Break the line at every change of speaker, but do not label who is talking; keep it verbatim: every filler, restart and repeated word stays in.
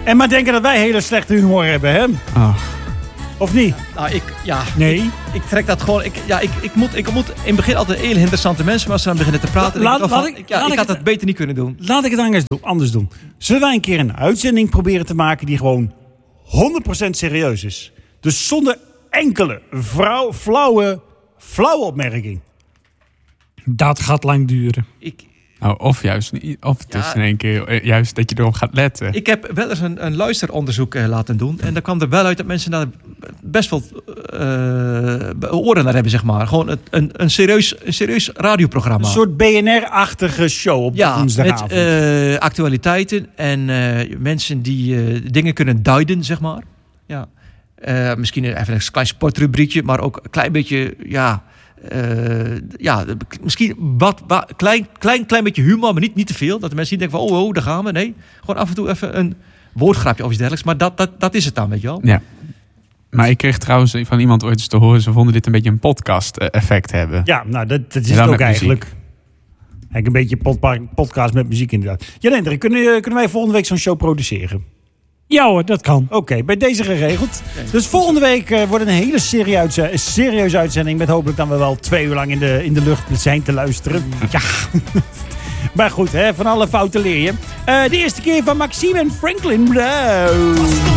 En maar denken dat wij hele slechte humor hebben, hè?
Oh.
Of niet?
Nou, ik, ja,
Nee.
Ik, ik trek dat gewoon. Ik, ja, ik, ik, moet, ik moet in het begin altijd hele interessante mensen, maar als ze dan beginnen te praten,
Laat-
denk ik, wel
laat
van,
ik-
ja,
laat
ik
ik
had
het-
het beter niet kunnen doen.
Laat ik het anders doen, anders doen. Zullen wij een keer een uitzending proberen te maken die gewoon honderd procent serieus is? Dus zonder enkele vrouw, flauwe, flauwe opmerking.
Dat gaat lang duren.
Ik,
Nou, of juist niet. Of het
Ja.
is in één keer eh, juist dat je erop gaat letten.
ik heb wel eens een, een luisteronderzoek eh, laten doen. En daar kwam er wel uit dat mensen daar best wel eh, oren naar hebben, zeg maar. Gewoon het- een, een, serieus, een serieus radioprogramma.
Een soort B N R-achtige show op
Ja, met
woensdagavond.
eh, actualiteiten en eh, mensen die eh, dingen kunnen duiden, zeg maar. Ja. Eh, misschien even een klein sportrubriekje, maar ook een klein beetje, ja, eh, ja misschien wat, wat klein, klein, klein beetje humor, maar niet, niet te veel. Dat de mensen niet denken van, oh, oh, daar gaan we. Nee, gewoon af en toe even een woordgrapje of iets dergelijks. Maar dat, dat, dat is het dan, weet je wel.
Ja. Maar ik kreeg trouwens van iemand ooit eens te horen, ze vonden dit een beetje een podcast-effect hebben.
Ja, nou, dat, dat is
Ja,
het ook
met muziek.
eigenlijk. Eigenlijk een beetje podpa- podcast met muziek inderdaad. Ja, Hendrik, kunnen, kunnen wij volgende week zo'n show produceren?
Ja hoor, dat kan.
Oké, bij deze geregeld. Dus volgende week uh, wordt een hele serieuze, serieuze uitzending. Met hopelijk dan we wel twee uur lang in de, in de lucht zijn te luisteren. Ja. Maar goed, hè, van alle fouten leer je. Uh, de eerste keer van Maxime en Franklin. Bro.